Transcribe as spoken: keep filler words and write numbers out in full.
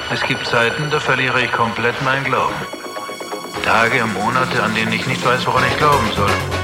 Es gibt Zeiten, da verliere ich komplett meinen Glauben. Tage, Monate, an denen ich nicht weiß, woran ich glauben soll.